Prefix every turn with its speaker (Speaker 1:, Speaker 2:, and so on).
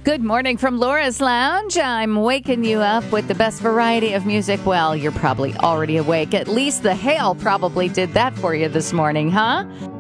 Speaker 1: Good morning from Laura's Lounge. I'm waking you up with the best variety of music. Well, you're probably already awake. At least the hail probably did that for you this morning, huh?